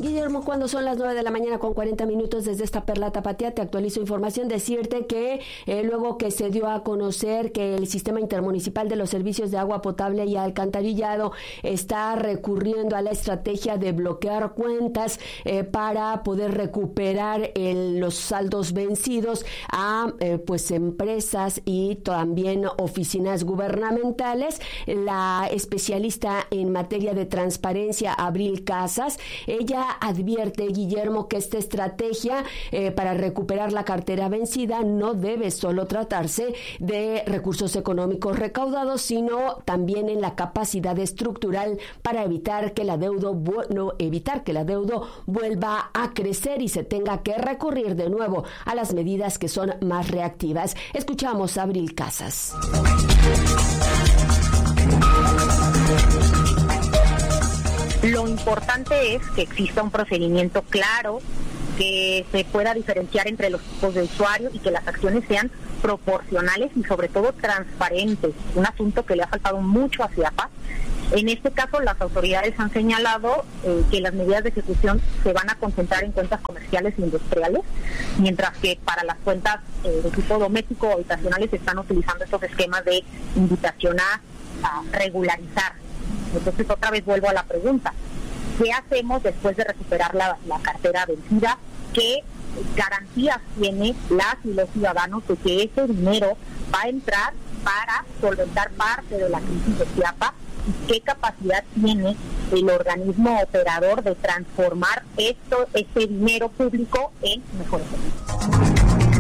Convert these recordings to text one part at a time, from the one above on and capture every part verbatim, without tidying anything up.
Guillermo, cuando son las nueve de la mañana con cuarenta minutos desde esta Perla Tapatía, te actualizo información. Decirte que eh, luego que se dio a conocer que el Sistema Intermunicipal de los Servicios de Agua Potable y Alcantarillado está recurriendo a la estrategia de bloquear cuentas eh, para poder recuperar el, los saldos vencidos a eh, pues empresas y también oficinas gubernamentales. La especialista en materia de transparencia, Abril Casas, ella advierte, Guillermo, que esta estrategia eh, para recuperar la cartera vencida no debe solo tratarse de recursos económicos recaudados, sino también en la capacidad estructural para evitar que la deuda no, evitar que la deuda vuelva a crecer y se tenga que recurrir de nuevo a las medidas que son más reactivas. Escuchamos a Abril Casas. Lo importante es que exista un procedimiento claro, que se pueda diferenciar entre los tipos de usuarios y que las acciones sean proporcionales y sobre todo transparentes, un asunto que le ha faltado mucho a Chiapas. En este caso, las autoridades han señalado eh, que las medidas de ejecución se van a concentrar en cuentas comerciales e industriales, mientras que para las cuentas eh, de tipo doméstico o habitacionales se están utilizando estos esquemas de invitación a, a regularizar. Entonces, otra vez vuelvo a la pregunta: ¿qué hacemos después de recuperar la, la cartera vencida? ¿Qué garantías tiene las y los ciudadanos de que ese dinero va a entrar para solventar parte de la crisis de Chiapas? ¿Y qué capacidad tiene el organismo operador de transformar esto, este dinero público en mejores servicios?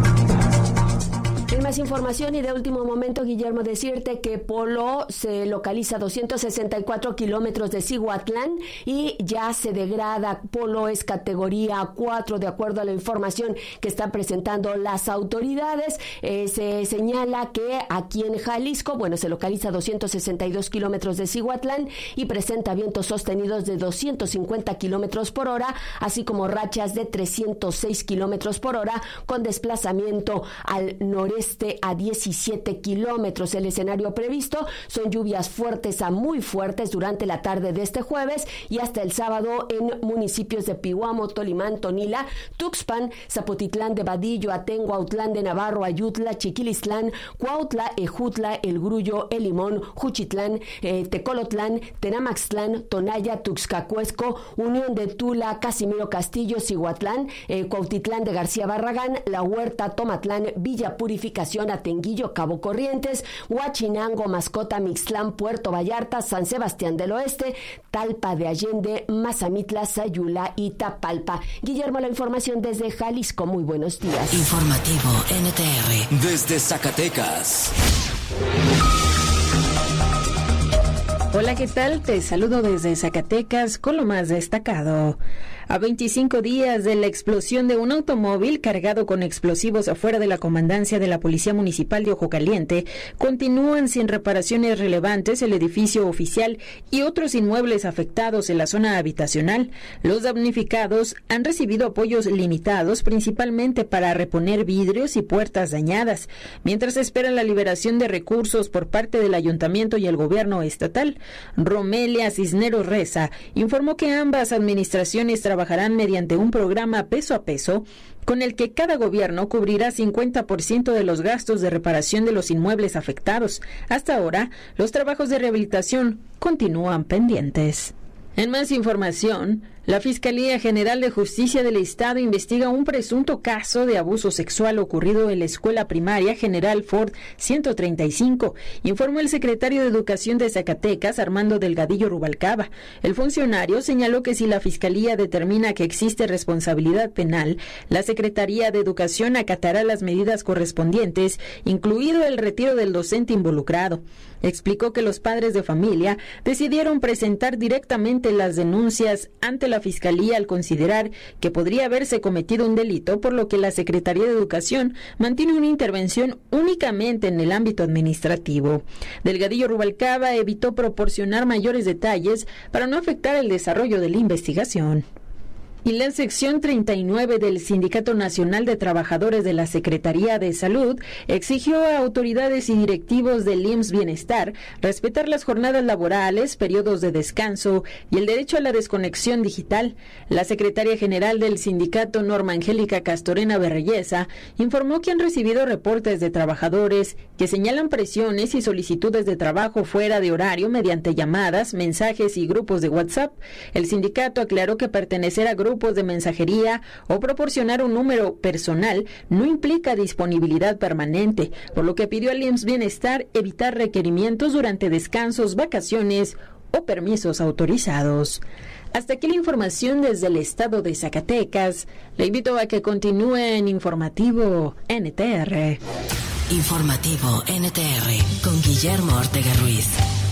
En más información y de último momento, Guillermo, decirte que Polo se localiza a doscientos sesenta y cuatro kilómetros de Cihuatlán y ya se degrada. Polo es categoría cuatro, de acuerdo a la información que están presentando las autoridades. Eh, se señala que aquí en Jalisco, bueno, se localiza a doscientos sesenta y dos kilómetros de Cihuatlán y presenta vientos sostenidos de doscientos cincuenta kilómetros por hora, así como rachas de trescientos seis kilómetros por hora, con desplazamiento al noreste a diecisiete kilómetros. El escenario previsto son lluvias fuertes a muy fuertes durante la tarde de este jueves y hasta el sábado en municipios de Pihuamo, Tolimán, Tonila, Tuxpan, Zapotitlán de Vadillo, Atengo, Autlán de Navarro, Ayutla, Chiquilistlán, Cuautla, Ejutla, El Grullo, El Limón, Juchitlán, eh, Tecolotlán, Tenamaxtlán, Tonaya, Tuxcacuesco, Unión de Tula, Casimiro Castillo, Cihuatlán, eh, Cuautitlán de García Barragán, La Huerta, Tomatlán, Villa Purificación, Atenguillo, Cabo Corrientes, Huachinango, Mascota, Mixtlán, Puerto Vallarta, San Sebastián del Oeste, Talpa de Allende, Mazamitla, Sayula y Tapalpa. Guillermo, la información desde Jalisco. Muy buenos días. Informativo N T R desde Zacatecas. Hola, ¿qué tal? Te saludo desde Zacatecas con lo más destacado. A veinticinco días de la explosión de un automóvil cargado con explosivos afuera de la comandancia de la Policía Municipal de Ojo Caliente, continúan sin reparaciones relevantes el edificio oficial y otros inmuebles afectados en la zona habitacional. Los damnificados han recibido apoyos limitados, principalmente para reponer vidrios y puertas dañadas, mientras esperan la liberación de recursos por parte del ayuntamiento y el gobierno estatal. Romelia Cisneros Reza informó que ambas administraciones trabajarán mediante un programa peso a peso con el que cada gobierno cubrirá cincuenta por ciento de los gastos de reparación de los inmuebles afectados. Hasta ahora, los trabajos de rehabilitación continúan pendientes. En más información, la Fiscalía General de Justicia del Estado investiga un presunto caso de abuso sexual ocurrido en la Escuela Primaria General Ford ciento treinta y cinco, informó el secretario de Educación de Zacatecas, Armando Delgadillo Rubalcaba. El funcionario señaló que si la Fiscalía determina que existe responsabilidad penal, la Secretaría de Educación acatará las medidas correspondientes, incluido el retiro del docente involucrado. Explicó que los padres de familia decidieron presentar directamente las denuncias ante la Fiscalía al considerar que podría haberse cometido un delito, por lo que la Secretaría de Educación mantiene una intervención únicamente en el ámbito administrativo. Delgadillo Rubalcaba evitó proporcionar mayores detalles para no afectar el desarrollo de la investigación. Y la sección treinta y nueve del Sindicato Nacional de Trabajadores de la Secretaría de Salud exigió a autoridades y directivos del I M S S Bienestar respetar las jornadas laborales, periodos de descanso y el derecho a la desconexión digital. La secretaria general del sindicato, Norma Angélica Castorena Berreyesa, informó que han recibido reportes de trabajadores que señalan presiones y solicitudes de trabajo fuera de horario mediante llamadas, mensajes y grupos de WhatsApp. El sindicato aclaró que pertenecer a grupos grupos de mensajería o proporcionar un número personal no implica disponibilidad permanente, por lo que pidió al I M S S Bienestar evitar requerimientos durante descansos, vacaciones o permisos autorizados. Hasta aquí la información desde el estado de Zacatecas. Le invito a que continúe en Informativo N T R. Informativo N T R con Guillermo Ortega Ruiz.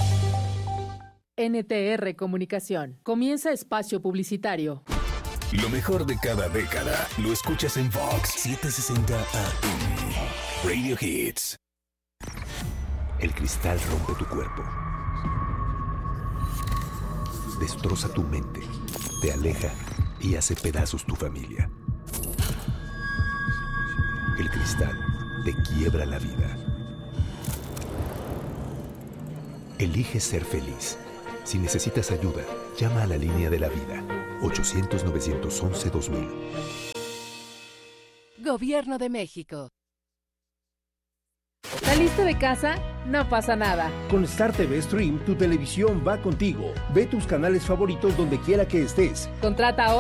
N T R Comunicación. Comienza espacio publicitario. Lo mejor de cada década lo escuchas en Vox setecientos sesenta A M. Radio Hits. El cristal rompe tu cuerpo. Destroza tu mente, te aleja y hace pedazos tu familia. El cristal te quiebra la vida. Elige ser feliz. Si necesitas ayuda, llama a la línea de la vida, ochocientos, novecientos once, dos mil. Gobierno de México. ¿Saliste de casa? No pasa nada. Con Star T V Stream, tu televisión va contigo. Ve tus canales favoritos donde quiera que estés. Contrata ahora